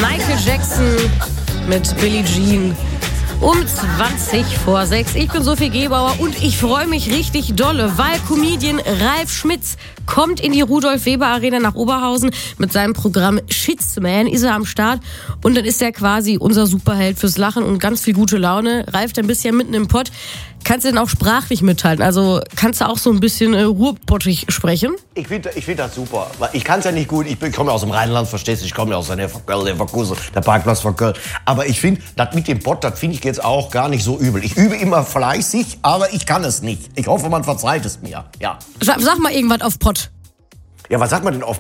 Michael Jackson mit Billie Jean. Um 6:20. Ich bin Sophie Gebauer und ich freue mich richtig dolle, weil Comedian Ralf Schmitz kommt in die Rudolf-Weber-Arena nach Oberhausen mit seinem Programm Schitzman, ist er am Start und dann ist er quasi unser Superheld fürs Lachen und ganz viel gute Laune. Ralf, dann bist du ja mitten im Pott. Kannst du denn auch sprachlich mithalten? Also kannst du auch so ein bisschen ruhrpottig sprechen? Ich find das super. Ich kann es ja nicht gut. Ich komme ja aus dem Rheinland, verstehst du? Ich komme ja aus der Köln, Leverkusen, der Parkplatz von Köln. Aber ich finde, das mit dem Pott, das finde ich jetzt auch gar nicht so übel. Ich übe immer fleißig, aber ich kann es nicht. Ich hoffe, man verzeiht es mir. Ja. Sag mal irgendwas auf Pott. Ja, was sagt man denn auf